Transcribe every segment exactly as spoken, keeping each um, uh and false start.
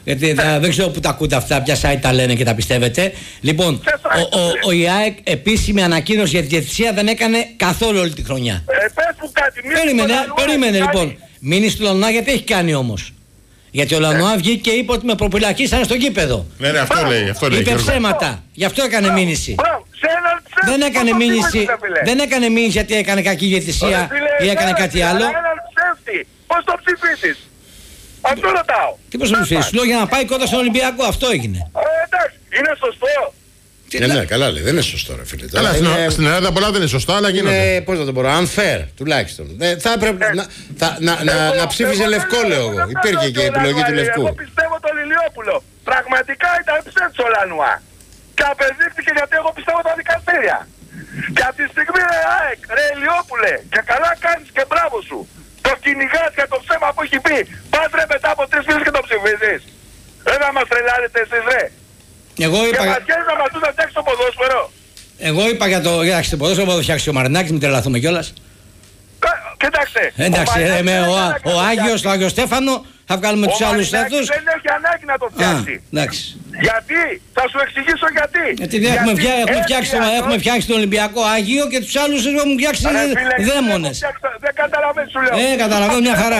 Γιατί θα, δεν ξέρω που τα ακούτε αυτά, ποια site τα λένε και τα πιστεύετε. Λοιπόν, ο, ο, ο η ΑΕΚ επίσημη ανακοίνωση για τη διαιτησία δεν έκανε καθόλου όλη τη χρονιά. Ε, πες μου κάτι, περίμενε, περίμενε λοιπόν. Μείνει του Λανουά γιατί έχει κάνει όμως. Γιατί ο Λανουά ε. βγήκε και είπε ότι με προπυλακίσανε στο γήπεδο. Ναι, ναι, αυτό λέει. Αυτό λέει είπε ψέματα. Γι' αυτό έκανε μήνυση. Δεν έκανε μήνυση. Δεν έκανε μήνυση γιατί έκανε κακή διαιτησία ή έκανε κάτι άλλο. Πώς το ψηφίσεις? Αυτό ρωτάω. Τι πώς το ψηφίσεις? Σου λέω για να πάει κοντά στον Ολυμπιακό. Αυτό έγινε. Ε, εντάξει, είναι σωστό. Ναι, ναι, καλά λέει, δεν είναι σωστό ρε φίλε. Καλά, είναι... στην Ελλάδα πολλά δεν είναι σωστά, αλλά γίνονται. Είναι, πώς να το πω, unfair τουλάχιστον. Ε, θα έπρεπε ε, να, θα, να, να, εγώ, να ψήφιζε εγώ, λευκό, λέω εγώ. Υπήρχε και η επιλογή του λευκού. Εγώ πιστεύω τον Ηλιόπουλο. Πραγματικά ήταν ψεύτης ο Λανουά. Και απεδείχθηκε γιατί εγώ πιστεύω τα δικαστήρια. Και από τη στιγμή ρε ΑΕΚ, ρε Ηλιόπουλε, και καλά κάνεις και μπράβο σου. Το κυνηγάς για το ψέμα που έχει πει. Πας ρε μετά από τρεις μήνες και το ψηφίζεις. Δεν θα μας τρελάρετε εσείς ρε. Εγώ είπα... Και μας βγαίνεις να μας τους να φτιάξεις το ποδόσφαιρο. Εγώ είπα για το, για το ποδόσφαιρο που θα φτιάξει ο Μαρινάκης, μην τρελαθούμε κιόλας. Κοιτάξτε. Εντάξει, ο, ε, με, ο, ο, ο Άγιος, το Άγιο Στέφανο, θα βγάλουμε τους άλλους αυτούς. Δεν έχει ανάγκη να το φτιάξει. Α, εντάξει. Γιατί, θα σου εξηγήσω γιατί. Γιατί, γιατί έχουμε, φτιά, έχουμε, φτιάξει το, έχουμε φτιάξει τον Ολυμπιακό Άγιο και τους άλλους έχουμε φτιάξει δαίμονες. Δεν καταλαβαίνεις σου λέω. Ε, καταλαβαίνω μια χαρά.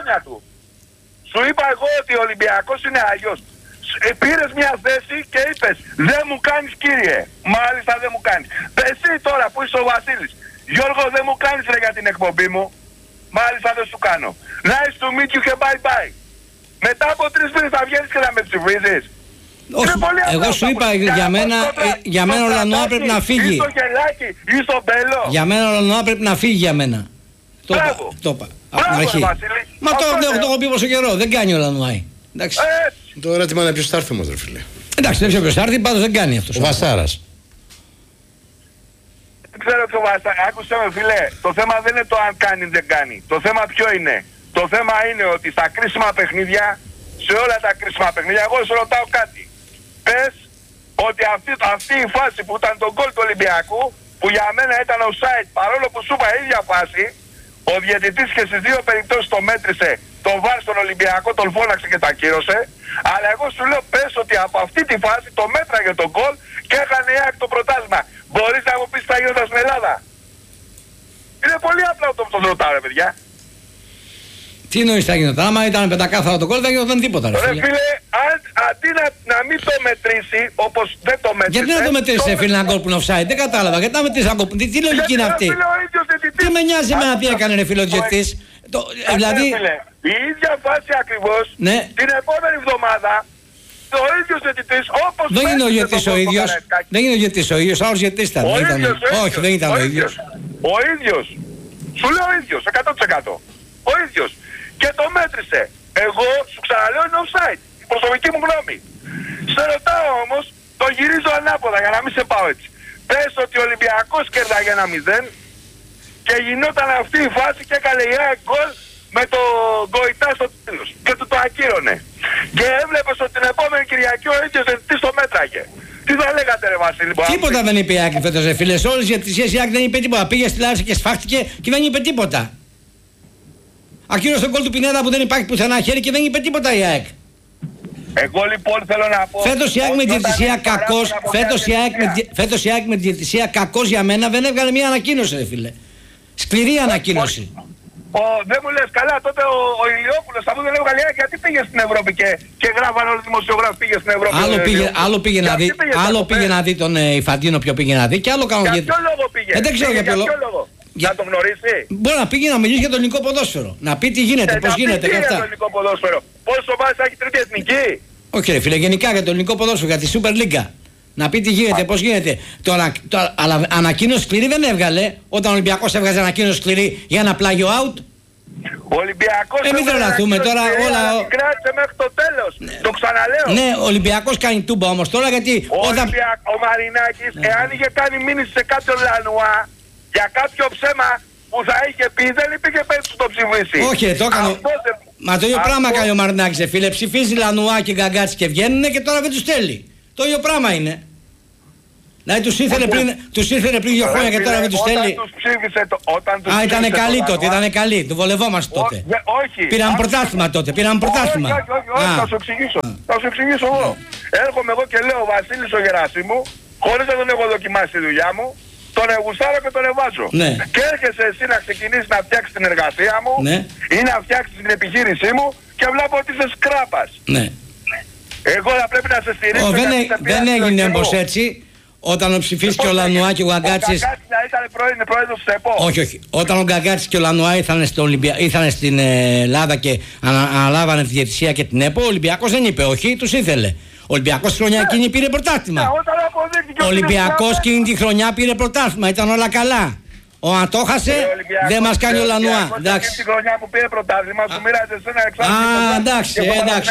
Σου είπα εγώ ότι ο Ολυμπιακός είναι Άγιος. Πήρες μια θέση και είπες δεν μου κάνεις κύριε. Μάλιστα δεν μου κάνεις. Εσύ τώρα που είσαι ο Βασίλης, Γιώργο δεν μου κάνεις ρε για την εκπομπή μου. Μάλιστα δεν σου κάνω. Nice to meet you και bye bye. Μετά από τρεις μήνες θα βγαίνεις και θα με ψηφίζεις. Όχι, εγώ σου είπα για μένα, ε, για μένα ο Λανουά πρέπει να φύγει. Ή στο Γελάκι ή στο Μπέλο. Για μένα ο Λανουά πρέπει να φύγει για μένα. Το είπα. Το είπα. Μα το έχω πει πόσο καιρό. Δεν κάνει ο Λανουά. Εντάξει. Το ερώτημα είναι ποιος θα έρθει όμως ρε φίλε. Εντάξει, δεν ξέρω ποιος θα έρθει, πάντως δεν κάνει αυτός. Ο Βασάρας. Δεν ξέρω ποιο Βασάρας. Άκουσε με φίλε, το θέμα δεν είναι το αν κάνει δεν κάνει. Το θέμα ποιο είναι? Το θέμα είναι ότι στα κρίσιμα παιχνίδια, σε όλα τα κρίσιμα παιχνίδια, εγώ σου ρωτάω κάτι. Πες ότι αυτή, αυτή η φάση που ήταν το γκολ του Ολυμπιακού, που για μένα ήταν offside, παρόλο που σου είπα η ίδια φάση, ο διαιτητής και στις δύο περιπτώσεις το μέτρησε, τον βάρ στον Ολυμπιακό, τον φώναξε και τα κύρωσε. Αλλά εγώ σου λέω πες ότι από αυτή τη φάση το μέτραγε τον γκολ και έκανε η ΑΕΚ το πρωτάθλημα. Μπορείς να μου πεις τι θα γίνονταν στην Ελλάδα? Είναι πολύ απλό το που το ρωτάω ρε παιδιά. Τι εννοείς θα γίνονταν? Άμα ήταν πεντακάθαρο το γκολ δεν γινόταν τίποτα ρε φίλε. Ρε φίλε, αν, αντί να, να μην το μετρήσει όπως δεν το μετρήσει. Γιατί να το μετρήσει ρε φίλε ένα γκολ που είναι offside? Δεν κατάλαβα. Γιατί να μετρήσει ένα γκολ που... Τι, τι λογική είναι αυτή? Τι με νοιάζει εμένα τι έκανε ρε φίλε ο διαιτητής? Δηλαδή... Η ίδια φάση ακριβώς ναι. Την επόμενη εβδομάδα ο ίδιος διαιτητής όπως... Δεν είναι ο διαιτητής ο ίδιος. Δεν είναι ο διαιτητής ο ίδιος. Άλλος διαιτητής ήταν. Ο ίδιος, όχι δεν ήταν ο ίδιος. Ο ίδιος. Σου λέω ο ίδιος. εκατό τοις εκατό. Ο ίδιος. Και το μέτρησε. Εγώ σου ξαναλέω είναι offside. Η προσωπική μου γνώμη. Σε ρωτάω όμως, το γυρίζω ανάποδα για να μην σε πάω έτσι. Πες ότι ο Ολυμπιακός κερδάει ένα μηδέν και γινόταν αυτή η φάση και έκανε η ΑΕΚ γκολ με το Γκοϊτά στο τέλος και του το ακύρωνε. Και έβλεπες ότι την επόμενη Κυριακή ο ίδιος διαιτητής το μέτραγε. Τι θα λέγατε ρε Βασίλη? Τίποτα δεν είπε η ΑΕΚ φέτος ρε φίλε. Σε όλες τις διαιτησίες η ΑΕΚ δεν είπε τίποτα. Πήγε στη Λάρισα και σφάχτηκε και δεν είπε τίποτα. Ακύρωσε τον γκολ του Πινέδα που δεν υπάρχει πουθενά χέρι και δεν είπε τίποτα η ΑΕΚ. Εγώ λοιπόν θέλω να πω... Φέτος η ΑΕΚ με διαιτησία κακός, φέτος η ΑΕΚ με διαιτησία κακός για μένα δεν έβγαλε μια ανακοίνωση ρε φίλε. Σκληρή ανακοίνωση. Ο, δεν μου λες καλά, τότε ο, ο Ηλιόπουλος θα μου δεν έβγαλε γιατί πήγε στην Ευρώπη και, και γράφαν όλοι οι δημοσιογράφοι πήγε στην Ευρώπη. Άλλο πήγε, άλλο πήγε να δει, άλλο πήγε να δει τον ε, Ιφαντίνο ποιο πήγε να δει και άλλο κάνω για ποιο λόγο πήγε. Ε, δεν ξέρω πήγε, για ποιο λόγο. λόγο. Για... Να τον γνωρίσει. Μπορεί να πήγε να μιλήσει για το ελληνικό ποδόσφαιρο. Να πει τι γίνεται, ε, πώς γίνεται και αυτά. Για το ελληνικό ποδόσφαιρο. Πόσο βάζει θα έχει τρίτη εθνική. Όχι ρε φίλε, γενικά για το ελληνικό ποδόσφαιρο, για τη Super League. Να πει τι γίνεται, πώς γίνεται. Τώρα, τώρα, αλλά ανακοίνωση σκληρή δεν έβγαλε όταν ο Ολυμπιακός έβγαζε ανακοίνωση σκληρή για ένα πλάγιο out. Ο Ολυμπιακός ε, μην τρελαθούμε τώρα όλα. Την κράτησε μέχρι το τέλος. Ναι. Το ξαναλέω. Ναι, ο Ολυμπιακός κάνει τούμπα όμως τώρα γιατί. Ο, όταν... Ολυμπια... ο Μαρινάκης, ναι. Εάν είχε κάνει μήνυση σε κάποιον Λανουά για κάποιο ψέμα που θα είχε πει, δεν υπήρχε πέτση στο ψηφίσει. Όχι, το έκανε. Δεν... Μα το ίδιο Αυτό... πράγμα κάνει ο Μαρινάκης, φίλε. Ψηφίζει Λανουά και Γκαγκάτση και βγαίνουν και τώρα δεν τους στέλνει. Το ίδιο πράγμα είναι. Δηλαδή τους ήθελε πριν, τους ήθελε πριν δύο χρόνια και τώρα δεν τους θέλει. Όταν τους ψήφισε το, όταν τους Α, ήταν καλή το τότε, ήταν καλή. Του βολευόμαστε τότε. Ό, όχι. Πήραν πρωτάθλημα τότε, πήραν πρωτάθλημα. Όχι, όχι, όχι, όχι, θα σου εξηγήσω. Θα σου εξηγήσω εγώ. Έρχομαι εγώ και λέω Βασίλης ο Γερασίμου, χωρίς να τον έχω δοκιμάσει τη δουλειά μου, τον εγουστάρω και τον εβάζω. Ναι. Και έρχεσαι εσύ να ξεκινήσεις να φτιάξεις την εργασία μου, ναι, ή να φτιάξεις την επιχείρησή μου και βλέπω ότι είσαι σκράπας. Ναι. Εγώ θα πρέπει να σε στηρίξω. Ο, δεν, ε, δεν έγινε όμως έτσι. Όταν ο ψηφίστηκε ο Λανουά και ο Γκαγκάτσης. Ο Γκαγκάτσης ήταν πρώην πρόεδρος της ΕΠΟ. Όχι, όχι. Όταν ο Γκαγκάτσης και ο Λανουά ήρθαν, στο Ολυμπια... ήρθαν στην ε, Ελλάδα και ανα... αναλάβανε τη διαιτησία και την ΕΠΟ, ο Ολυμπιακός δεν είπε όχι, τους ήθελε. Ο Ολυμπιακός τη χρονιά εκείνη πήρε πρωτάθλημα. Ο Ολυμπιακός εκείνη τη χρονιά πήρε πρωτάθλημα, ήταν όλα καλά. Ο αν το χάσε, δεν μας κάνει ο Λανουά. Εντάξει. Την χρονιά που πήρε πρωτάθλημα, σου μοίραζε ένα εξάρτητο. Α, εντάξει, εντάξει.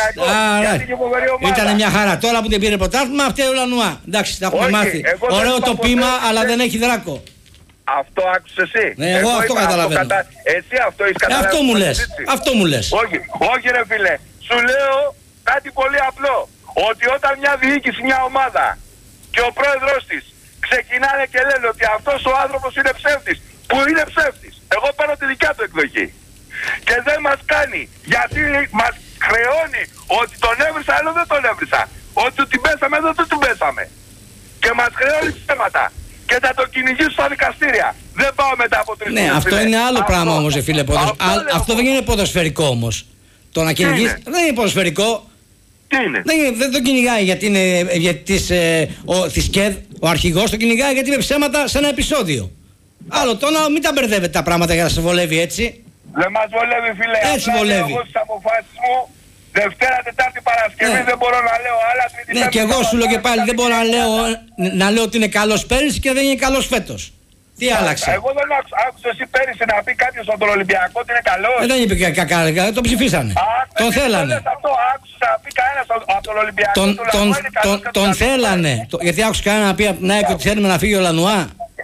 Ήταν μια χαρά. Τώρα που δεν πήρε πρωτάθλημα, φταίει ο Λανουά. Εντάξει, τα έχουμε μάθει. Ωραίο το πείμα, αλλά δεν έχει δράκο. Αυτό άκουσες εσύ. Ναι, εγώ αυτό καταλαβαίνω. Εσύ αυτό έχεις καταλάβει. Αυτό μου λες. Αυτό μου λες. Όχι, όχι ρε φίλε. Σου λέω κάτι πολύ απλό. Ότι όταν μια διοίκηση, μια ομάδα και ο πρόεδρος της ξεκινάνε και λένε ότι αυτός ο άνθρωπος είναι ψεύτης, που είναι ψεύτης, εγώ παίρνω τη δικιά του εκδοχή, και δεν μας κάνει, γιατί μας χρεώνει ότι τον έβρισα, αλλά δεν τον έβρισα, ότι την πέσαμε, δεν την πέσαμε, και μας χρεώνει ψέματα και θα το κυνηγήσω στα δικαστήρια. Δεν πάω μετά από τρεις. Ναι, αυτό είναι άλλο αυτό, πράγμα όμως, φίλε. Ποδοσ... Αυτό, Α, αυτό δεν είναι ποδοσφαιρικό όμως. Το να κυνηγείς δεν είναι ποδοσφαιρικό. Τι είναι? Δεν, δεν το κυνηγάει γιατί είναι γιατί της, ε, ο, της ΚΕΔ, ο αρχηγός το κυνηγάει γιατί είναι ψέματα σε ένα επεισόδιο. Άλλο το να μην τα μπερδεύετε τα πράγματα για να σε βολεύει έτσι. Δεν μας βολεύει φίλε. Έτσι βολεύει. Εγώ στις αποφάσεις μου Δευτέρα, Τετάρτη, Παρασκευή ναι. δεν μπορώ να λέω άλλα. Τρίτη, ναι, και εγώ σου λέω και πάλι δεν μπορώ να λέω, να λέω ότι είναι καλός πέρυσι και δεν είναι καλός φέτος. Τι άλλαξε? Εγώ δεν άκουσα, άκουσα εσύ πέρυσι να πει κάποιος από τον Ολυμπιακό ότι είναι καλός. Ε, δεν είπε κακά, το ψηφίσανε. Α, τον θέλανε. Αυτό άκουσα να πει κανένας από τον Ολυμπιακό. Τον, τον, τον, τον θέλανε. Το, γιατί άκουσα κανένα να πει από την ΑΕΚ ότι θέλουμε να φύγει ο Λανουά.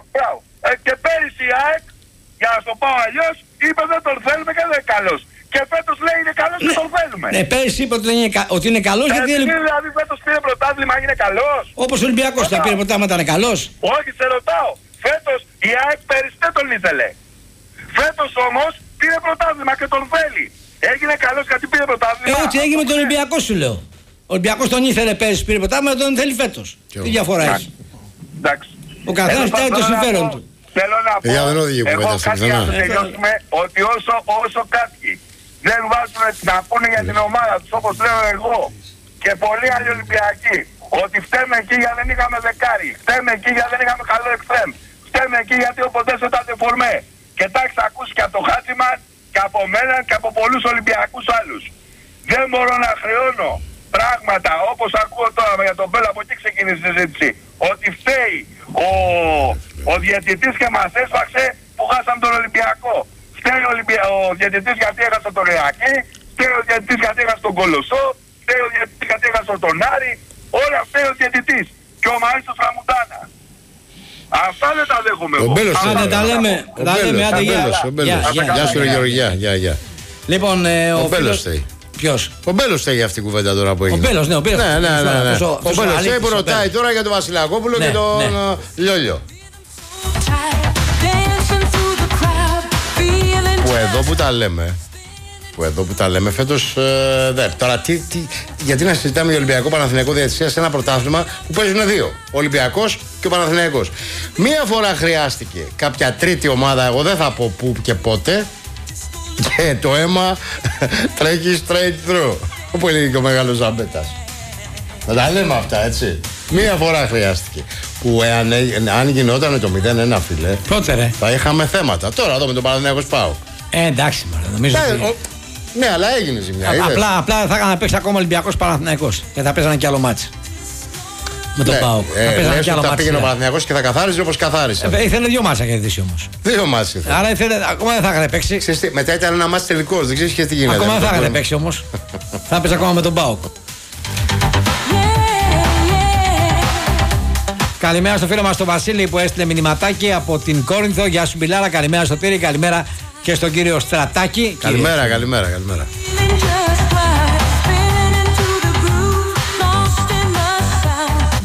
Ε, και πέρυσι η ΑΕΚ, για να το πάω αλλιώς, είπε δεν τον θέλουμε και δεν είναι καλός. Και φέτος λέει είναι καλός και τον θέλουμε. Ναι, πέρυσι είπε ότι είναι, ότι είναι καλός ε, γιατί... Δηλαδή φέτος πήρε πρωτάθλημα, είναι καλός. Όπως ο Ολυμπιακός θα πήρε πρωτάθλημα, ήταν καλός. Όχι, σε ρωτάω. Φέτος η ΑΕΚ πέρυσι δεν τον ήθελε. Φέτος όμως πήρε πρωτάθλημα και τον θέλει. Έγινε καλός γιατί πήρε πρωτάθλημα. Ε, ό,τι έγινε με τον Ολυμπιακό σου λέω. Ο Ολυμπιακός τον ήθελε πέρυσι, πήρε πρωτάθλημα, τον θέλει φέτος. Τι διαφορά έχει? Εντάξει. Ο καθένας φτιάχνει το συμφέρον του. Θέλω να πω, εγώ κάτι να τελειώσουμε, ότι όσο, όσο κάποιοι δεν βάζουν να πούνε για την ομάδα τους όπως λέω εγώ και πολλοί άλλοι Ολυμπιακοί, ότι φταίμε εκεί γιατί δεν είχαμε δεκάρι, φταίμε εκεί γιατί δεν είχαμε καλό εξτρέμ, φταίμε εκεί γιατί οπότε ήταν φορμέ. Και τα έχεις ακούσει και από το Χάτσιμαν και από μένα και από πολλούς Ολυμπιακούς άλλους. Δεν μπορώ να χρεώνω πράγματα όπως ακούω τώρα για τον Μπέλα, από εκεί ξεκίνησε η συζήτηση, ότι φταίει ο, ο διαιτητής και μας έσφαξε που χάσαμε τον Ολυμπιακό. Φταίει ο, Ολυμπια... ο διαιτητής γιατί έχασε τον Ρεάκη, φταίει ο διαιτητής γιατί έχασε τον Κολοσσό, φταίει ο διαιτητής γιατί έχασε τον Άρη, όλα φταίει ο διαιτητής και ο Μαΐστος Ραμουντάνα. Αυτά δεν τα δέχομαι εγώ. Άντε τα λέμε, τα λέμε, άντε γεια. Γεια σου ρε Γεωργιά, γεια, γεια. Λοιπόν, ο Μπέλος θέλει. Ποιος? Ο Μπέλος θέλει αυτή η κουβέντα τώρα που έγινε. Ο Μπέλος, ναι, ο Μπέλος. Ναι, ναι, ναι. Ο Μπέλος θέλει που ρωτάει τώρα για τον Βασιλακόπουλο και τον Λιόλιο. Που εδώ που τα λέμε, που εδώ που τα λέμε φέτος, ε, δε, τώρα τι, τι, γιατί να συζητάμε για Ολυμπιακό Παναθηναϊκό διαιτησία σε ένα πρωτάθλημα που παίζουν δύο, ο Ολυμπιακός και ο Παναθηναϊκός. Μία φορά χρειάστηκε κάποια τρίτη ομάδα, εγώ δεν θα πω πού και πότε, και το αίμα τρέχει straight through, όπου έλεγε και ο μεγάλος Ζαμπέτας. Να τα λέμε αυτά, έτσι. Μία φορά χρειάστηκε. Που εάν, αν γινόταν το μηδέν ένα, φίλε, πότε ρε, θα είχαμε θέματα. Τώρα εδώ με τον Παναθηναϊκό πάω. Ε, εντάξει, μάλλον, νομίζω. Ναι, ότι... ναι, αλλά έγινε ζημιά. Α, απλά, απλά θα έκανα να παίξει ακόμα Ολυμπιακός Παναθηναϊκός και θα παίζανε κι άλλο μάτς. Με τον ναι, Πάοκ. Ε, θα παίζανε θα πήγαινε ο Παναθηναϊκός και θα καθάριζε όπως καθάρισε. Ε, ήθελε δύο μάτς να κερδίσει όμως. Δύο μάτς ήθελε. Άρα ήθελε, ακόμα δεν θα είχατε παίξει. Ξεστή, μετά ήταν ένα μάτς τελικός, δεν ξέρεις και τι γίνεται. Ακόμα δεν θα είχατε παίξει όμως. Θα έπαιζε ακόμα με τον Πάοκ. Καλημέρα στο φίλο μας τον Βασίλη που έστειλε μηνυματάκι από την Κόρινθο. Γεια σου Μπιλάρα, καλημέρα στο Τύρι, καλημέρα και στον κύριο Στρατάκη. Καλημέρα, κύριε... καλημέρα, καλημέρα.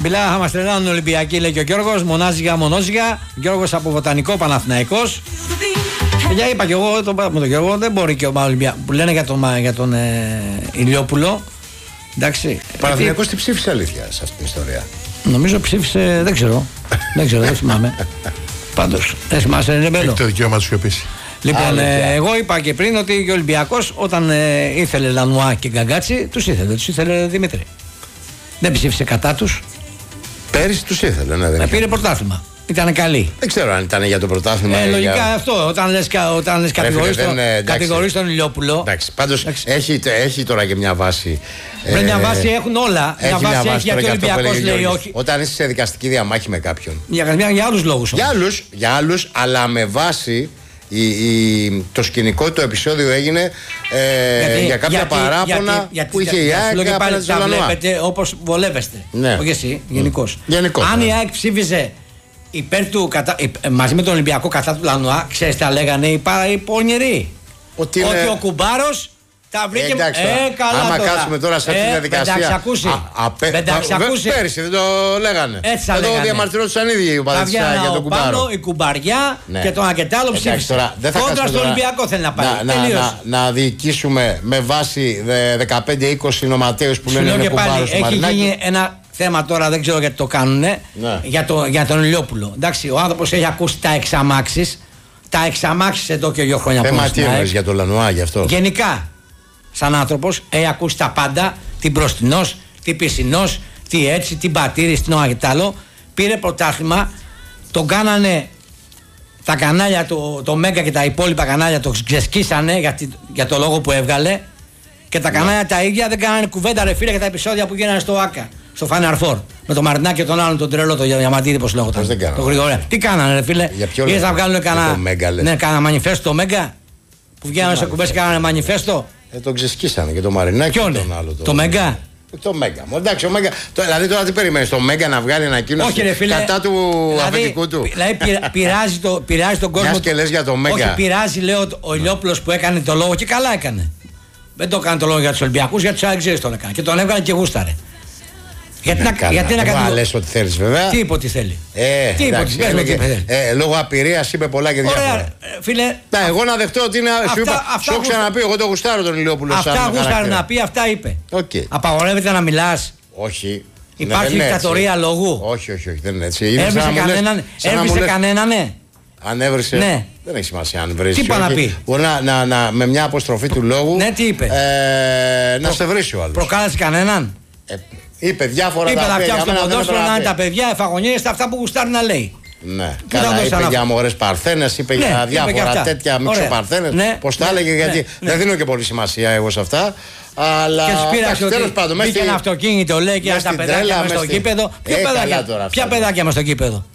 Μιλά, θα μας τρελάνουν Ολυμπιακοί, λέει και ο Γιώργος. Μονάζιγα, μονόζιγα. Γιώργος από Βοτανικό, Παναθηναϊκός. Για είπα και εγώ τον, με τον Γιώργο, δεν μπορεί και ο Ολυμπιακός. Που λένε για τον, για τον ε, Ηλιόπουλο. Εντάξει. Ο Παναθηναϊκός τι ψήφισε αλήθεια σε αυτή την ιστορία? Νομίζω ψήφισε, δεν ξέρω. δεν ξέρω, δεν θυμάμαι. Πάντως, δεν θυμάσαι, είναι μπέλο. Έχει το δικαίωμα του σιωπήσει. Λοιπόν, ε, εγώ είπα και πριν ότι ο Ολυμπιακός όταν ε, ήθελε Λανουά και Γκαγκάτσι, τους ήθελε, τους ήθελε Δημήτρη. Δεν ψήφισε κατά τους. Πέρυσι τους ήθελε, ναι, δεν ε, πήρε πρωτάθλημα. Ήταν καλή. Δεν ξέρω αν ήταν για το πρωτάθλημα. Ε, λογικά για... αυτό. Όταν λες, όταν λες κατηγορείς τον Ηλιόπουλο. Εντάξει, πάντως έχει, έχει τώρα και μια βάση. Ε, μια βάση έχουν όλα. Έχει μια βάση μια έχει γιατί ο Ολυμπιακός λέει όχι. Όταν είσαι σε δικαστική διαμάχη με κάποιον. Για, για άλλους λόγους. Για άλλους, για άλλους, αλλά με βάση. Η, η, το σκηνικό το επεισόδιο έγινε ε, γιατί, για κάποια γιατί, παράπονα γιατί, γιατί, που είχε η ΑΕΚ απέναντι στο Λανουά. Τα βλέπετε όπως βολεύεστε. Ναι. Όχι εσύ, γενικώς. Γενικώς. Αν ναι. η ΑΕΚ ψήφιζε υπέρ του, κατα, μαζί με τον Ολυμπιακό κατά του Λανουά, ξέρεις τα λέγανε οι, οι πονηροί. Ότι, είναι... ότι ο Κουμπάρος τα βρήκε. Εντάξει, ε, καλά άμα τώρα. Κάτσουμε τώρα σε αυτή τη ε, διαδικασία. Εντάξει, ακούσει. Πέρυσι δεν το λέγανε. Έτσι θα λέγανε. Εδώ διαμαρτυρόντουσαν ήδη οι οπαδοί για τον Κουμπάρο. Πάνω η Κουμπαριά ναι. και το ένα και τ' άλλο ψήφισε. Κόντρα στο Ολυμπιακό θέλει να πάει. Να, να, να, να διοικήσουμε με βάση δεκαπέντε είκοσι νοματέους που λένε είναι Κουμπάρος. Έχει γίνει ένα θέμα τώρα, δεν ξέρω γιατί το κάνουν. Ναι. Για, το, για τον Ηλιόπουλο. Εντάξει, ο άνθρωπος έχει ακούσει τα εξαμάξεις. Τα εξαμάξεις εδώ και δύο χρόνια. Θέμα τι εννοείς για τον Λανουά γι' αυτό. Γενικά. Σαν άνθρωπος, έχει ακούσει τα πάντα, την μπροστινός, την πισινός, τι έτσι, την πατήρης, την ώρα και τ' άλλο. Πήρε πρωτάθλημα, τον κάνανε τα κανάλια, το, το Μέγκα και τα υπόλοιπα κανάλια το ξεσκίσανε για, για το λόγο που έβγαλε. Και τα κανάλια ναι. τα ίδια δεν κάνανε κουβέντα ρε φίλε για τα επεισόδια που γίνανε στο ΆΚΑ, στο Final Four. Με τον Μαρινάκη και τον άλλον τον τρελό, τον Διαμαντίδη, πώς λέγονταν. Το Γρηγορέα. Τι κάνανε ρε φίλε, ήρθαν να βγάλουν κανένα μανιφέστο Μέγκα που βγαίνανε σε κουμπές και κάνανε μανιφέστο. Ε, τον ξεσκίσανε και τον Μαρινάκη και τον άλλο. Το, το Μέγκα. Το Μέγκα. Εντάξει, ο Μέγκα. Το, δηλαδή τώρα τι περιμένεις, το Μέγκα να βγάλει ανακοίνωση κατά του δηλαδή, αφεντικού του. Δηλαδή πειράζει, το, πειράζει τον κόσμο. Μιας και λες για το Μέγκα. Όχι, πειράζει, λέω, ο Ηλιόπουλος που έκανε το λόγο και καλά έκανε. Δεν το έκανε το λόγο για τους Ολυμπιακούς, για τους Άγγλους τον έκανε. Και τον έβγαλε και γούσταρε. Γιατί να, καλά, γιατί να κάνει. Λες ότι θέλεις βέβαια. Τι είπε ότι θέλει. Ε, τι είπε ότι θέλει. Ε, λόγω απειρίας είπε πολλά και διάφορα. Ωραία, φίλε. Να, εγώ να δεχτώ ότι είναι. Αυτά, σου είπα, σου έχω ξαναπεί, εγώ το γουστάρω τον Ηλιόπουλο. Αυτά γουστάρω να πει, αυτά είπε. Okay. Απαγορεύεται να μιλάς. Όχι. Υπάρχει δικτατορία λόγου. Όχι, όχι, όχι, δεν είναι έτσι. Έβρισε κανέναν. Έβρισε κανέναν, ναι. Αν έβρισε. Ναι. Δεν έχει σημασία αν βρει. Τι είπα να πει. Μπορεί να, να, να, με μια αποστροφή του λόγου. Ναι, τι είπε. Ε, να σε βρει ο άλλο. Προκάλεσε κανέναν. Ε, είπε διάφορα είπε τα παιδιά. Είπε να φτιάξει το ποδόσφαιρο να είναι τα παιδιά, εφαγωνίες, αυτά που γουστάρει να λέει. Ναι, καλά, είπε για μωρές παρθένες, είπε ναι, για διάφορα είπε τέτοια μίξοπαρθένες. Ναι, πώς τα έλεγε, ναι, γιατί ναι, δεν δίνω και πολύ σημασία εγώ σε αυτά. Αλλά και σου πήραξε ότι πάντων, μπήκε ένα αυτοκίνητο, λέει και τα παιδάκια μες στο γήπεδο. Ποια παιδάκια μες στο γήπεδο.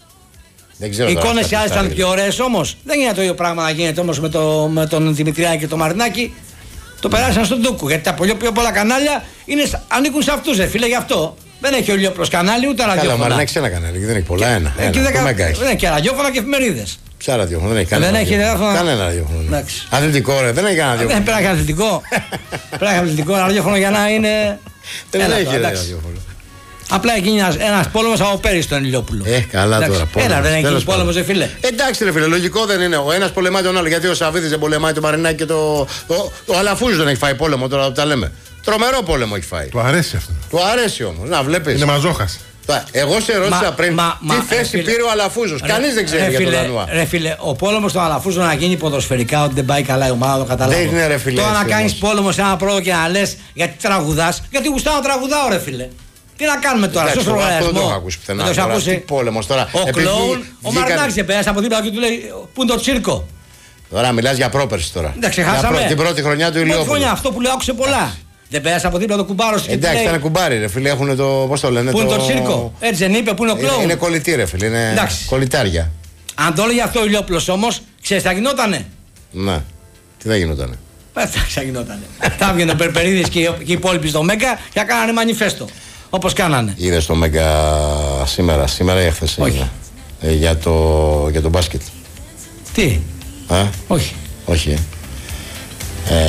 Οι εικόνες οι άλλες ήταν πιο ωραίες όμως. Δεν είναι το ίδιο πράγμα να γίνεται όμως με, το, με τον Δημητριάκη και τον Μαρινάκη. Το περάσαν στον Τούκο. Γιατί τα πολύ πιο πολλά κανάλια είναι, ανήκουν σε αυτούς, φίλε, γι' αυτό. Δεν έχει ο Ηλιόπουλος κανάλι ούτε ραδιόφωνα. Καλά, Μαρινάκη ένα κανάλι, δεν έχει πολλά. Και, ένα. ένα. Δεν έχει και ραδιόφωνα και εφημερίδες. Ποια ραδιόφωνα, δεν έχει κανένα. Δεν έχει ραδιόφωνα. Κανένα ραδιόφωνα. Αθλητικό, ρε, δεν έχει κανένα ραδιόφωνα. Δεν πρέπει να έχει αθλητικό. Πρέπει να έχει αθλητικό ραδιόφωνο για να είναι. Δεν έχει ραδιόφωνο. Απλά έγινε ένας πόλεμος από πέρυσι στον Ηλιόπουλο. Ε, καλά εντάξει, τώρα. Πόλεμος. Ένα δεν έχει γίνει πόλεμος, ρε φίλε. Εντάξει, ρε φίλε, λογικό δεν είναι. Ο ένας πολεμάει τον άλλο. Γιατί ο Σαββίδης δεν πολεμάει τον Μαρινάκη και το. Ο, ο Αλαφούζος δεν έχει φάει πόλεμο τώρα που τα λέμε. Τρομερό πόλεμο έχει φάει. Του αρέσει αυτό. Του αρέσει όμως. Να βλέπεις. Είναι μαζόχας. Εγώ σε ρώτησα μα, πριν μα, τι μα, θέση ρε, πήρε ο Αλαφούζος. Κανείς δεν ξέρει ρε, για τον Λανουά. Ρε φίλε, ο πόλεμος του Αλαφούζου να γίνει ποδοσφαιρικά ότι δεν πάει καλά η ομάδα, το καταλάβω. Δεν είναι ρε φίλε. Τώρα να κάνεις πόλεμο σε ένα πρόοδο και να λες γιατί τραγουδάς, γιατί γουστάω να τραγουδάω ρε φίλε. Τι να κάνουμε τώρα, στο λογαριασμό. Αυτό δεν το έχω ακούσει πουθενά. Τι πόλεμος τώρα. Ο κλόουν, ο Μαρινάκης δεν πέρασε από δίπλα και του λέει πού είναι το τσίρκο. Τώρα μιλάς για πρόπερση τώρα. Δεν ξεχάσαμε. Την πρώτη χρονιά του Ηλιόπουλου. Αυτό που λέω άκουσε πολλά. Δεν πέρασε από δίπλα το κουμπάρο. Εντάξει, ήταν κουμπάρι, ρε φίλε. Έχουν το. Πώς το λένε. Πού είναι το τσίρκο. Έτσι δεν είπε, πού είναι ο κλόουν. Είναι κολλητή, ρε φίλε. Είναι κολλητάρια. Αν το έλεγε αυτό ο Ηλιόπουλος όμως, ξέρεις τι θα γινότανε. Ναι. Τι θα γινότανε. Δεν θα γινότανε. Θα βγαίνουν ο Περπερίδης και οι υπόλοιποι στο Μέγκα και θα κάνανε μανιφέστο. Όπως κάνανε. Είδες το Μέγκα σήμερα, σήμερα ή εχθές. Όχι. Ε, για, το, για το μπάσκετ. Τι. Α? Όχι. Όχι.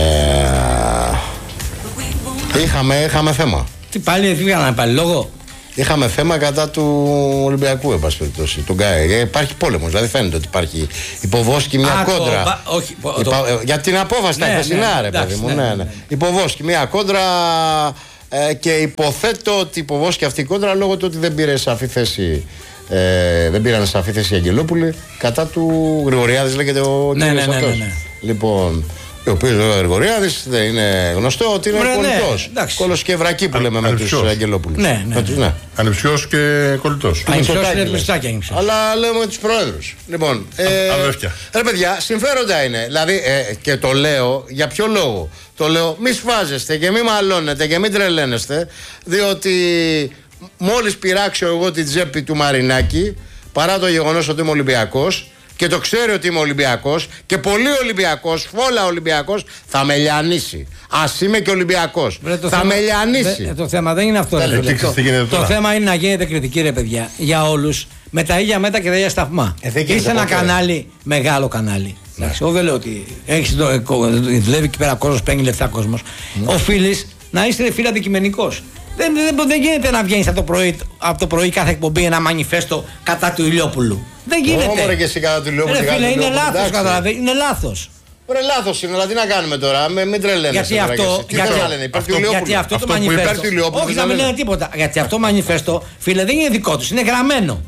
Ε, είχαμε, είχαμε θέμα. Τι πάλι, τι βγάλανε πάλι λόγο. είχαμε θέμα κατά του Ολυμπιακού, εν πάση περιπτώσει. Υπάρχει πόλεμος, δηλαδή φαίνεται ότι υπάρχει υποβόσκη μια Α, κόντρα. Το, όχι, Υπα... το... Για την απόφαση, ναι, τα χθεσινά, ναι, ρε παιδί μου. Ναι, ναι, ναι. Ναι. Υποβόσκη μια κόντρα ε, και υποθέτω ότι υποβόσκει αυτή η κόντρα λόγω του ότι δεν πήρε σαφή θέση. Ε, δεν πήραν σαφή θέση οι Αγγελόπουλοι κατά του Γρηγοριάδης, λέγεται ο ναι, ναι, ναι, ναι, ναι. Λοιπόν, ο οποίος ο Γρηγοριάδης δεν είναι γνωστό ότι είναι κολλητός. Ναι, κολοσκευρακή που λέμε με τους Αγγελόπουλους. Ναι, ναι, ναι. ναι. Ανεψιός και κολλητός. Ανεψιός είναι πλουστάκια. Αλλά λέμε με τους πρόεδρους. Λοιπόν, ε, ρε παιδιά, συμφέροντα είναι. Δηλαδή, ε, και το λέω, για ποιο λόγο? Το λέω, μη σφάζεστε και μη μαλώνετε και μην τρελαίνεστε, διότι μόλις πειράξω εγώ την τσέπη του Μαρινάκη, παρά το γεγονός ότι είμαι Ολυμπιακός και το ξέρει ότι είμαι Ολυμπιακός και πολύ Ολυμπιακός, φόλα Ολυμπιακός, θα με λιανίσει. Ας είμαι και Ολυμπιακός. Βρε, θα θέμα, με λιανίσει. Δε, το θέμα δεν είναι αυτό. Ρε, ρε, το, το θέμα είναι να γίνεται κριτική, ρε παιδιά, για όλους με τα ίδια μέτρα και τα ίδια σταθμά. Ε, Είσαι ένα κανάλι, μεγάλο κανάλι. Ναι. Εγώ δεν λέω ότι έχεις το, δουλεύει εκεί πέρα κόσμος, παίρνει λεφτά κόσμος. Ναι. Οφείλεις να είσαι, φίλε, αντικειμενικός. Δεν, δεν, δεν γίνεται να βγαίνεις από το, πρωί, από το πρωί κάθε εκπομπή ένα μανιφέστο κατά του Ηλιόπουλου. Δεν γίνεται. Όμορφα και εσύ κατά του Ηλιόπουλου. Ρε φίλε, είναι λάθος, καταλαβαίνεις. Είναι λάθος. Ωραία, λάθος είναι, αλλά τι να κάνουμε τώρα, με, μην τρελαίνεσαι. Γιατί αυτό, γιατί, γιατί, αυτό, γιατί αυτό, αυτό το μανιφέστο. Όχι, να μην λένε τίποτα. Γιατί αυτό το μανιφέστο, φίλε, δεν είναι δικό τους, είναι γραμμένο.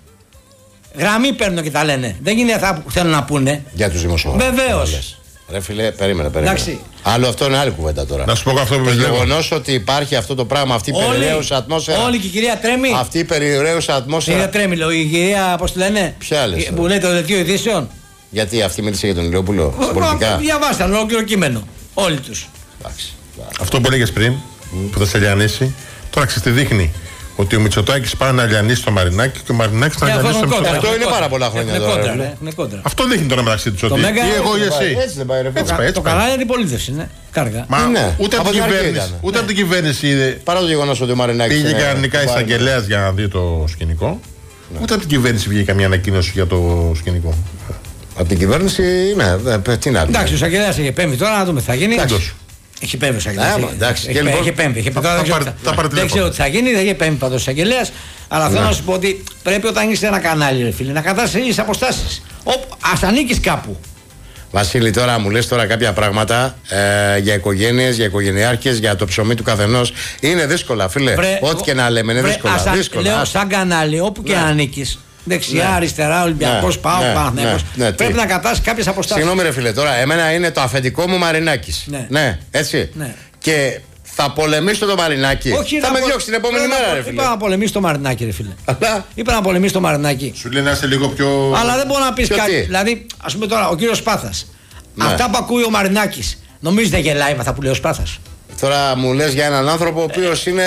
Γραμμή παίρνουν και τα λένε. Δεν είναι αυτά που θέλουν να πούνε. Για τους δημοσιογράφους. Βεβαίως. Ρε φίλε, περίμενε, περίμενε. Εντάξει. Άλλο αυτό είναι άλλη κουβέντα τώρα. Να σου πω αυτό που το γεγονός ότι υπάρχει αυτό το πράγμα, αυτή η περιραίουσα ατμόσφαιρα. Όλη και η κυρία Τρέμι. Αυτή η περιραίουσα ατμόσφαιρα. Η κυρία Τρέμι, λέω, η κυρία, πώς τη λένε. Ποια λες? Που λέει το δελτίο ειδήσεων. Γιατί αυτή μίλησε για τον Ηλιόπουλο. Πολιτικά. Διαβάσαν ολόκληρο κείμενο. Όλοι τους. Αυτό που έλεγες πριν, που θα σε λιανίσει, τώρα ξέρεις τι δείχνει. Ότι ο Μητσοτάκης πάει να λιανίσει το Μαρινάκη και ο Μαρινάκης θα λιανίσει το Μητσοτάκη. Αυτό είναι πάρα πολλά χρόνια τώρα. Αυτό δείχνει τώρα μεταξύ τους ότι ή εγώ ή εσύ. Έτσι δεν πάει, ρε. Το κανάλι είναι αντιπολίτευση, ναι. Κάργα. Μα ούτε από την κυβέρνηση είδε. Παρά το γεγονός ότι ο Μαρινάκης πήγε κανονικά εισαγγελέας για να δει το σκηνικό. Ούτε από την κυβέρνηση βγήκε καμία ανακοίνωση για το σκηνικό. Από την κυβέρνηση, ναι, τι να πει. Εντάξει, ο εισαγγελέας έχει πέμβει τώρα να δούμε τι θα γίνει. Έχει πέμβει ο εισαγγελέας. Έχει πέμβει. Δεν ξέρω τι θα γίνει, δεν έχει πέμβει πάντως ο εισαγγελέας. Αλλά θέλω να σου πω ότι πρέπει όταν είσαι ένα κανάλι, ρε φίλε, να καταστήσεις αποστάσεις. Ας ανήκεις κάπου. Βασίλη, τώρα μου λες τώρα κάποια πράγματα ε, για οικογένειες, για οικογενειάρχες, για το ψωμί του καθενός. Είναι δύσκολα, φίλε. Βρε, ό,τι και να λέμε, είναι βρε, δύσκολα. Ασα, δύσκολα. Λέω σαν κανάλι, όπου και να ανήκεις. Δεξιά, ναι, αριστερά, Ολυμπιακός, ναι, πάω, ναι, Παναθηναϊκός. Ναι, ναι, πρέπει τι? να κατάσεις κάποιες αποστάσεις. Συγγνώμη, ρε φίλε, τώρα, εμένα είναι το αφεντικό μου Μαρινάκης. Ναι, ναι, έτσι. Ναι. Και θα πολεμήσω το Μαρινάκη. Όχι, θα με πο... διώξει την επόμενη μέρα, ρε φίλε. Είπα να πολεμήσω το Μαρινάκη, ρε φίλε. Αλλά... Είπα να πολεμήσω το Μαρινάκη. Σου λέει να είσαι λίγο πιο. Αλλά δεν μπορώ να πεις κάτι. Δηλαδή, ας πούμε τώρα, ο κύριος Σπάθας. Ναι. Αυτά που ακούει ο Μαρινάκης, νομίζεις δεν γελάει με αυτά που λέει ο Σπάθας? Τώρα μου λες για έναν άνθρωπο ο οποίος είναι.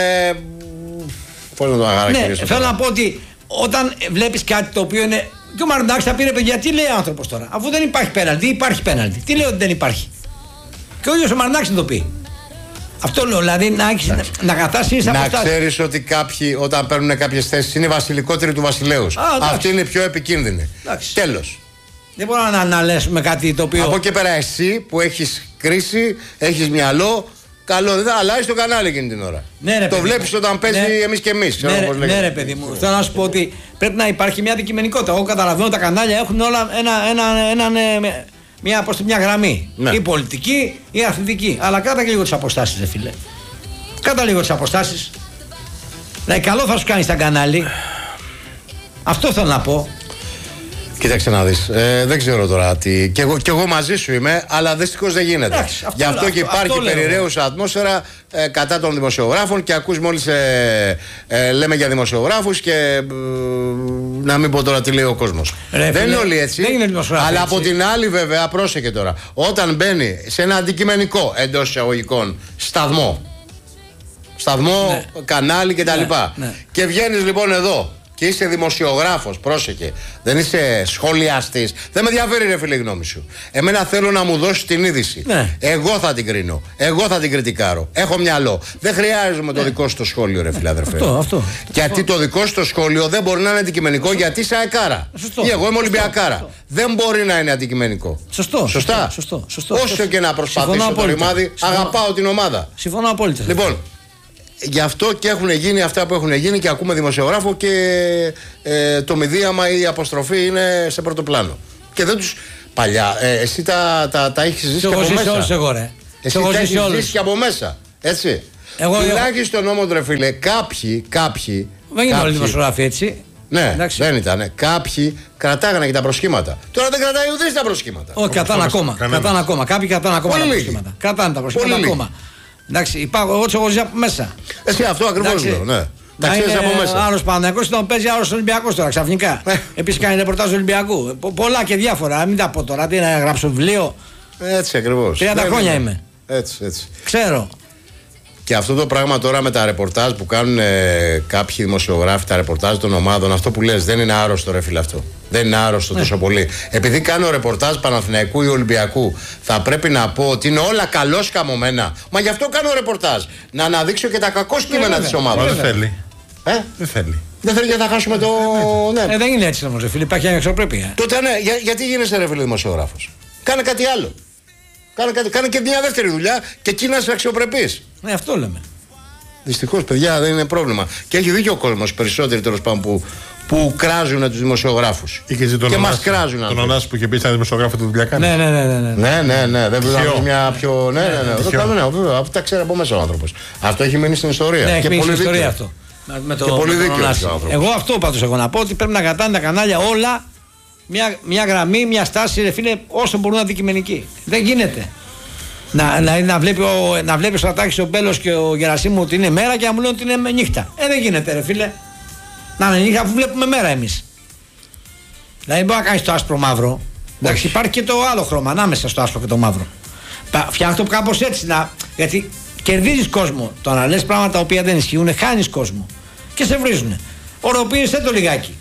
Πώς να το χαρακτηρίσω? Ναι, θέλω να πω ότι όταν βλέπεις κάτι το οποίο είναι. Και ο Μαρινάκης θα πει, ρε παιδιά, τι λέει ο άνθρωπος τώρα? Αφού δεν υπάρχει πέναλτι, υπάρχει πέναλτι. Τι λέει ότι δεν υπάρχει? Και ο ίδιος ο Μαρινάκης να το πει. Αυτό λέω, δηλαδή να, έχεις, να, να κατάσεις να ξέρεις ότι κάποιοι όταν παίρνουν κάποιες θέσεις είναι βασιλικότεροι του βασιλέους. Αυτή είναι πιο επικίνδυνη. Τέλος. Δεν μπορώ να αναλέσουμε κάτι το οποίο. Από εκεί πέρα εσύ που έχεις κρίση, έχεις μυαλό, καλό δεν θα αλλάζει το κανάλι εκείνη την ώρα. Ναι, ρε, το βλέπεις όταν παίζει ναι, εμείς και εμείς. Ναι, ναι, ναι, ρε παιδί μου. Θέλω να σου πω ότι πρέπει να υπάρχει μια αντικειμενικότητα. Εγώ καταλαβαίνω τα κανάλια έχουν όλα ένα, ένα, ένα, ένα, μια, προς μια γραμμή. Ναι. Ή πολιτική ή αθλητική. Αλλά κράτα και λίγο τις αποστάσεις, ρε φίλε. Κράτα λίγο τις αποστάσεις. Δηλαδή, καλό θα σου κάνει στα κανάλι. Αυτό θέλω να πω. Κοίταξε να δεις, ε, δεν ξέρω τώρα τι. Κι εγώ, κι εγώ μαζί σου είμαι, αλλά δυστυχώς δεν γίνεται. Άξι, αυτό, Γι' αυτό, αυτό και υπάρχει περιραίουσα ατμόσφαιρα ε, κατά των δημοσιογράφων και ακούς μόλις ε, ε, λέμε για δημοσιογράφους και ε, να μην πω τώρα τι λέει ο κόσμος. Ρε, δεν φίλε, είναι όλοι έτσι. Δεν είναι αλλά έτσι. Από την άλλη, βέβαια, πρόσεχε τώρα. Όταν μπαίνει σε ένα αντικειμενικό εντός εισαγωγικών σταθμό, σταθμό, ναι, κανάλι κτλ. Ναι, ναι. Και βγαίνεις λοιπόν εδώ. Και είσαι δημοσιογράφος, πρόσεχε. Δεν είσαι σχολιαστής. Δεν με ενδιαφέρει, ρε φίλε, η γνώμη σου. Εμένα θέλω να μου δώσεις την είδηση. Ναι. Εγώ θα την κρίνω. Εγώ θα την κριτικάρω. Έχω μυαλό. Δεν χρειάζομαι ναι. το δικό σου το σχόλιο, ρε φίλε, αδερφέ. Αυτό, αυτό. Γιατί αυτό. Το δικό σου το σχόλιο δεν μπορεί να είναι αντικειμενικό αυτό. Γιατί είσαι αεκάρα. Ή εγώ είμαι Ολυμπιακάρα. Δεν μπορεί να είναι αντικειμενικό. Σωστό. Σωστά. Σωστό, σωστό, Όσο και να προσπαθήσω το ρημάδι, αγαπάω την ομάδα. Συμφωνώ απόλυτα. Λοιπόν, γι' αυτό και έχουν γίνει αυτά που έχουν γίνει και ακούμε δημοσιογράφο και ε, το μηδίαμα ή η αποστροφή είναι σε πρώτο πλάνο. Και δεν τους. Παλιά, ε, εσύ τα, τα, τα έχεις ζήσει και από μέσα. Όλους εγώ, ρε. Εσύ τα έχεις ζήσει και από μέσα. Έτσι. Εγώ, τουλάχιστον όμως, ρε φίλε, κάποιοι, κάποιοι. Δεν είναι όλοι δημοσιογράφοι έτσι. Ναι, εντάξει. Δεν ήταν. Κάποιοι κρατάγανε και τα προσχήματα. Τώρα δεν κρατάει ούτε τα προσχήματα. Όχι, κρατάνε ακόμα. Κρατάνε ακόμα. Κάποιοι κρατάνε ακόμα τα προσχήματα. Κρατάνε τα προσχήματα ακόμα. Εντάξει, υπάρχουν εγώ του έχω ζήσει από μέσα. Εσύ αυτό ακριβώς λέω, ναι. Τα ξέρεις από μέσα. Άλλο Παναθηναϊκός τον παίζει άλλο Ολυμπιακός τώρα ξαφνικά. Επίσης κάνει ρεπορτάζ Ολυμπιακού. Πολλά και διάφορα. Μην τα πω τώρα. Τι να γράψω βιβλίο. Έτσι ακριβώς. τριάντα χρόνια είμαι. Έτσι, έτσι. Ξέρω. Και αυτό το πράγμα τώρα με τα ρεπορτάζ που κάνουν ε, κάποιοι δημοσιογράφοι, τα ρεπορτάζ των ομάδων, αυτό που λες δεν είναι άρρωστο, ρε φίλε αυτό. Δεν είναι άρρωστο ναι. τόσο πολύ. Επειδή κάνω ρεπορτάζ Παναθηναϊκού ή Ολυμπιακού, θα πρέπει να πω ότι είναι όλα καλώς καμωμένα. Μα γι' αυτό κάνω ρεπορτάζ. Να αναδείξω και τα κακό κείμενα της ομάδας. Δεν θέλει. Ε? Δεν θέλει. Δεν θέλει γιατί θα χάσουμε το. Ναι. Ε, δεν είναι έτσι όμως, ρε φίλε. Υπάρχει ανεξοπρέπεια. Τότε ναι, για, γιατί γίνεσαι ρε φίλε δημοσιογράφος. Κάνε κάτι άλλο. Κάνε, κάτι, κάνε και μια δεύτερη δουλειά και εκεί να είσαι αξιοπρεπής. Ναι, αυτό λέμε. Δυστυχώς, παιδιά, δεν είναι πρόβλημα. Και έχει δίκιο ο κόσμος περισσότεροι τέλος πάντων που, που κράζουν τους δημοσιογράφους. Και, και μας κράζουν. Τον Ωνάση που είχε πει σαν δημοσιογράφο τη δουλειά κάνει. Ναι, ναι, ναι. Ναι, ναι, ναι. ναι. Δεν βλέπω μια πιο. Ναι, ναι, ναι. Το κάνω, ναι, βέβαια. Αυτό τα ξέρει από μέσα ο άνθρωπος. Αυτό έχει μείνει στην ιστορία. Ναι, και έχει μείνει πολύ στην ιστορία δίκιο. αυτό. Με το, και πολύ δίκιο. Εγώ αυτό πάντως έχω να πω ότι πρέπει να κρατάνε τα κανάλια όλα μια, μια γραμμή, μια στάση, ρε φίλε, όσο μπορούν αντικειμενικοί. Δεν γίνεται. Να, να, να, βλέπει ο, να βλέπεις ο Ατάκης, ο Μπέλος και ο Γερασίμου ότι είναι μέρα και να μου λένε ότι είναι νύχτα. Ε, δεν γίνεται, ρε φίλε. Να είναι νύχτα αφού βλέπουμε μέρα εμείς. Δηλαδή, δεν μπορεί να κάνεις το άσπρο μαύρο. Εντάξει, υπάρχει και το άλλο χρώμα ανάμεσα στο άσπρο και το μαύρο. Φτιάχνω το κάπως έτσι. Να, γιατί κερδίζεις κόσμο. Το να λες πράγματα τα οποία δεν ισχύουν, χάνεις κόσμο. Και σε βρίζουν. Οροποιήστε το λιγάκι.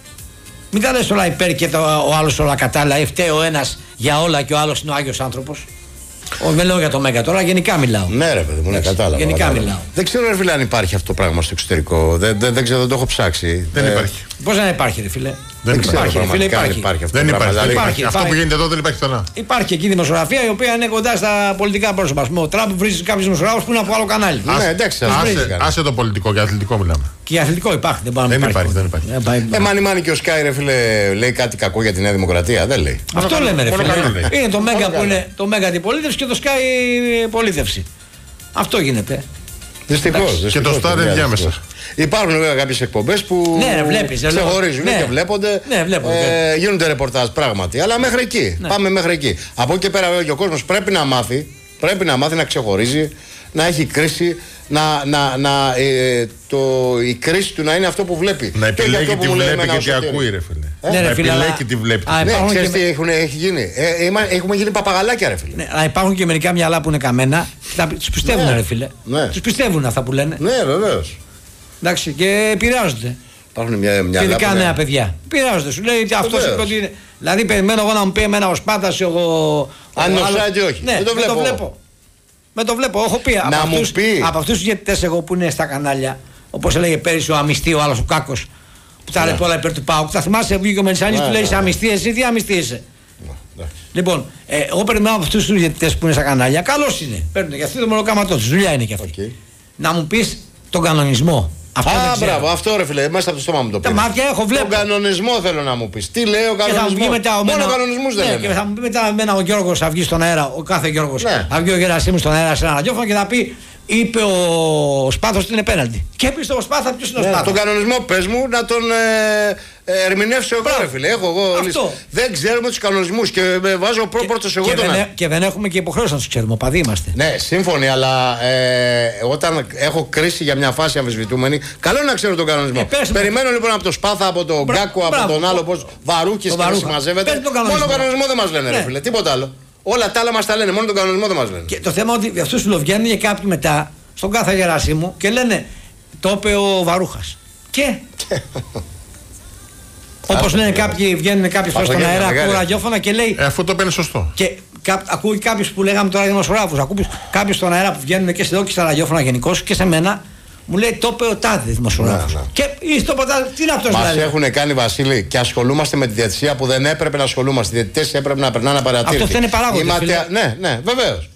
Μην τα λες όλα υπέρ και το, ο άλλος όλα κατάλληλα. Ή φταίει ο ένας για όλα και ο άλλος είναι ο Άγιος άνθρωπος. Όχι, δεν λέω για το Μέγκα τώρα, γενικά μιλάω. Ναι, ρε παιδί μου, ναι, κατάλαβα. Γενικά κατάλαβα. μιλάω. Δεν ξέρω, ρε φίλε, αν υπάρχει αυτό το πράγμα στο εξωτερικό. Δεν, δεν, δεν ξέρω, δεν το έχω ψάξει. Δεν ε... υπάρχει. Πώς δεν υπάρχει, ρε φίλε. Δεν, δεν ξέρω, υπάρχει, ρε φίλε, υπάρχει. υπάρχει αυτό δεν το υπάρχει. πράγμα. υπάρχει. υπάρχει. Αυτό υπάρχει. που γίνεται εδώ δεν υπάρχει πουθενά. Υπάρχει εκεί δημοσιογραφία η οποία είναι κοντά στα πολιτικά πρόσωπα. Α πούμε, ο Τραμπ βρίζει κάποιου δημοσιογράφου που είναι από άλλο κανάλι. Ναι, εντάξει, άσε, άσε το πολιτικό και αθλητικό μιλάμε. Και για αθλητικό υπάρχει. Δεν, δεν υπάρχει. υπάρχει. Δεν υπάρχει. υπάρχει. Ε, μάνι μάνι και ο Σκάι, ρε φίλε, λέει κάτι κακό για τη Νέα Δημοκρατία. Δεν λέει. Αυτό λέμε, ρε φίλε. Είναι το Μέγκα που είναι το Μέγκα αντιπολίτευση και το Σκάι πολίτευση. Αυτό γίνεται. Δυστυχώς. Και το Σταρ ενδιάμεσα. Υπάρχουν βέβαια κάποιες εκπομπές που ναι, βλέπεις, ξεχωρίζουν ναι. και βλέπονται. Ναι, βλέπονται. Ε, γίνονται ρεπορτάζ πράγματι. Αλλά μέχρι εκεί. Ναι. Πάμε μέχρι εκεί. Από εκεί και πέρα βέβαια και ο κόσμος πρέπει να μάθει, πρέπει να μάθει να ξεχωρίζει, να έχει κρίση, να, να, να, ε, το, η κρίση του να είναι αυτό που βλέπει. Να επιλέγει τι βλέπει και τι ακούει, ρε φίλε. Ε? Ναι, να ρε, φίλε, επιλέγει αλλά... τι βλέπει. Α, ναι, ξέρεις και... τι έχουν, έχει γίνει. Ε, έχουμε γίνει παπαγαλάκια, ρε φίλε. Ναι, αλλά υπάρχουν και μερικά μυαλά που είναι καμένα. Τους πιστεύουν, ναι. ρε φίλε. Ναι. Τους πιστεύουν αυτά που λένε. Ναι, βεβαίως. Εντάξει, και επηρεάζονται. Υπάρχουν μια, μια και ειδικά νέα παιδιά. Επηρεάζονται. Σου λέει ότι αυτό είπε ότι είναι. Δηλαδή, περιμένω εγώ να μου πει εμένα ο Σπάτας, εγώ. Αν είναι offside ή όχι. Ναι, δεν το βλέπω. Με το βλέπω. Με το βλέπω. Έχω πει. Να από μου αυτούς, πει. Από αυτού του διαιτητές εγώ που είναι στα κανάλια, όπως έλεγε πέρυσι ο Αμιστή, ο άλλος ο Κάκος, που τα λέει όλα υπέρ του Πάουκ. Θα θυμάσαι, βγήκε ο Μενσάνης, του λέει είσαι αμιστή, εσύ τι αμιστή είσαι. Λοιπόν, ε, εγώ περιμένω από αυτού του διαιτητές που είναι στα κανάλια. Καλώς είναι. Παίρνουν για αυτό το μονοκάματό του. Δουλειά είναι και αυτή. Okay. Να μου πει τον κανονισμό. Αυτό Α, μπράβο, αυτό ρε φίλε, μέσα από το στόμα μου το πει. Τα μάτια έχω, βλέπω. Τον κανονισμό θέλω να μου πει. Τι λέει ο κανονισμό. Μόνο κανονισμού δεν λέει. Και θα μου πει μετά εμένα ο Γιώργος θα βγει στον αέρα, ο κάθε Γιώργος. Ναι. Θα βγει ο Γερασίμου στον αέρα σε ένα ραδιόφωνο και θα πει. Είπε ο Σπάθος ότι είναι πέναλτι. Και πει στο Σπάθα ποιο είναι ο Σπάθος. Τον κανονισμό πες μου να τον ε, ε, ερμηνεύσω εγώ, ρε φίλε. Έχω εγώ. Δεν ξέρουμε τους κανονισμούς και με βάζω πρώτος εγώ τον ένα. Και δεν έχουμε και υποχρέωση να τους ξέρουμε. Οπαδοί είμαστε. Ναι, σύμφωνοι, αλλά ε, όταν έχω κρίση για μια φάση αμφισβητούμενη, καλό είναι να ξέρω τον κανονισμό. Ε, Περιμένω λοιπόν από τον Σπάθα, από τον Γκάκο, από τον άλλο πώ Βαρούκης και να συμμαζεύεται. Μόνο κανονισμό δεν μας λένε, ρε φίλε. Τίποτα άλλο. Όλα τα άλλα μας τα λένε, μόνο τον κανονισμό δεν μας λένε. Και το θέμα είναι ότι αυτούς του βγαίνουν και κάποιοι μετά στον κάθε Γερασίμου και λένε το είπε ο Βαρούχας. Και. Όπως λένε κάποιοι, βγαίνουν κάποιοι φορές στον αέρα, ακούω ραδιόφωνα και λέει. Ε, αυτό το είπε σωστό. Και ακούει κάποιους που λέγαμε τώρα δημοσιογράφους, ακούει κάποιους στον αέρα που βγαίνουν και σε εδώ και στα ραδιόφωνα γενικώς και σε μένα. Μου λέει το είπε ο τάδε δημοσιογράφος. Ναι, ναι. Και είσαι το ποτά, τι είναι αυτό δηλαδή. Μας έχουν κάνει, Βασίλη, και ασχολούμαστε με τη διαιτησία που δεν έπρεπε να ασχολούμαστε. Οι διαιτητές έπρεπε να περνάνε απαρατήρητη. Αυτό είναι παράγοντα. Ματια... Ναι, ναι, βεβαίως.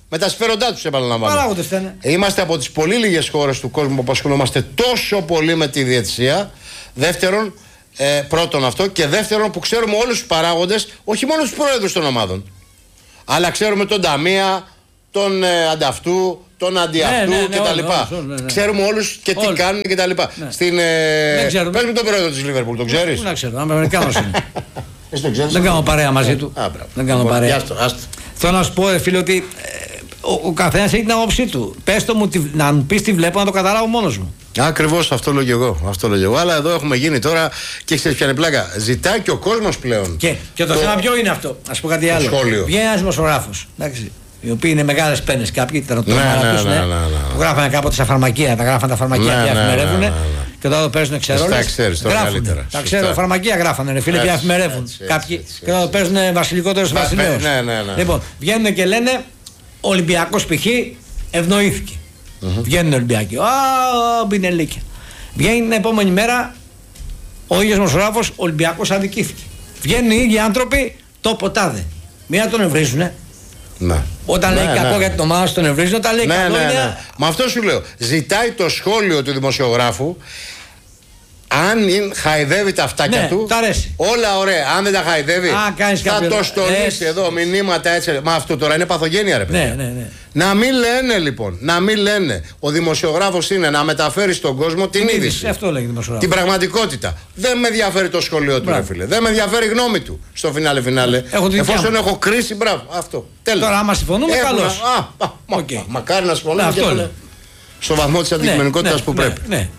Με τα συμφέροντά τους, επαναλαμβάνω. Παράγοντες φταίνε. Είμαστε από τις πολύ λίγες χώρες του κόσμου που ασχολούμαστε τόσο πολύ με τη διαιτησία. Δεύτερον, ε, πρώτον αυτό. Και δεύτερον, που ξέρουμε όλους τους παράγοντες, όχι μόνο τους πρόεδρους των ομάδων. Αλλά ξέρουμε τον Ταμία, τον ε, ανταυτού, τον αντιαυτού ναι, ναι, ναι, κτλ. Ναι, ναι. Ξέρουμε όλους και τι όλους. κάνουν κτλ. Ναι. Στην. Ε, πες με τον πρόεδρο της Λίβερπουλ, τον ξέρεις? Δεν ξέρω, Αμερικάνος είναι. Ξέρεις, δεν κάνω παρέα μαζί του. Α, δεν κάνω λοιπόν, παρέα. Άστο, άστο. Θέλω να σου πω, φίλε, ότι ε, ο, ο καθένας έχει την άποψή του. Πες το μου, τη, να μου πεις τι βλέπω, να το καταλάβω μόνος μου. Ακριβώς αυτό λέω και εγώ. Αυτό λέω και εγώ. Αλλά εδώ έχουμε γίνει τώρα και ξέρεις ποια είναι πλάκα. Ζητάει και ο κόσμος πλέον. Και, και το, το θέμα ποιο είναι αυτό. Ας πω κάτι άλλο. Σχόλιο. Βγαίνει ένας δημοσιογράφος. Εντάξει. Οι οποίοι είναι μεγάλες πένες κάποιοι, ήταν το ναι, ναι, ακούσουν, ναι, ναι, ναι, ναι. που γράφανε κάποτε στα φαρμακεία, τα γράφανε τα φαρμακεία ναι, και ναι, αφημερεύουν. ναι, ναι, ναι. Και τώρα το παίζουν ξερόλες. Τα ξέρεις τώρα καλύτερα. Τα ξέρω, φαρμακεία γράφανε, ρε φίλε, και αφημερεύουν. Έτσι, κάποιοι έτσι, έτσι, και τώρα το παίζουν βασιλικότερος βασιλέος. Ναι, ναι, ναι. Λοιπόν, βγαίνουν και λένε ο Ολυμπιακός π.χ. ευνοήθηκε. Mm-hmm. Βγαίνουν οι Ολυμπιακοί. Α, μπινελίκια. Βγαίνει την επόμενη μέρα ο ίδιος δημοσιογράφος, ο Ολυμπιακός αδικήθηκε. Βγαίνουν οι ίδιοι άνθρωποι, το ποτάδε. Μία τον ευρίζουνε. Ναι. Όταν ναι, λέει ναι, κακό ναι. για την ομάδα τον ευρίζουν, όταν λέει ναι, καλό ναι, είναι. Ναι. Μα αυτό σου λέω. Ζητάει το σχόλιο του δημοσιογράφου. Αν είναι, χαϊδεύει τα αυτάκια ναι, του. τ' αρέσει. Όλα ωραία. Αν δεν τα χαϊδεύει, Α, θα κάποιο... το στολίσει εδώ μηνύματα έτσι. Μα αυτό τώρα είναι παθογένεια, ρε παιδιά. Ναι, ναι, ναι. Να μην λένε λοιπόν. Να μην λένε. Ο δημοσιογράφος είναι να μεταφέρει στον κόσμο την είδηση. είδηση. Αυτό λέγει δημοσιογράφος. Την πραγματικότητα. Δεν με ενδιαφέρει το σχολείο του, ρε φίλε. Δεν με ενδιαφέρει η γνώμη του στο φινάλε φινάλε. Εφόσον έχω κρίση, μπράβο. Αυτό. Τέλος. Τώρα, άμα συμφωνούμε, καλώς. Α, α, okay. Μακάρι να συμφωνούμε και αυτό. Στο βαθμό της αντικειμενικότητας ναι, που ναι, πρέπει. Ναι.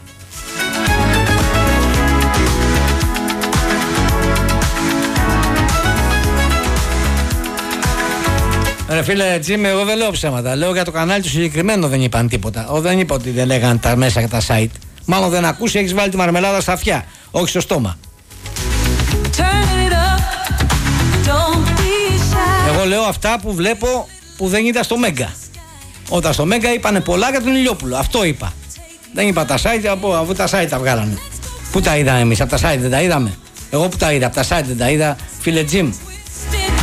Ρε φίλε Τζίμι, εγώ δεν λέω ψέματα. Λέω για το κανάλι του συγκεκριμένο δεν είπαν τίποτα. Εγώ δεν είπα ότι δεν λέγανε τα μέσα και τα site. Μάλλον δεν ακούσει, έχεις βάλει τη μαρμελάδα στα αυτιά, όχι στο στόμα. Εγώ λέω αυτά που βλέπω που δεν ήταν στο Μέγκα. Όταν στο Μέγκα είπανε πολλά για τον Ηλιόπουλο. Αυτό είπα. Δεν είπα τα site, από, από τα site τα βγάλανε. Πού τα είδαμε εμείς, από τα site δεν τα είδαμε. Εγώ που τα είδα, από τα site δεν τα είδα, φίλε Τζιμ.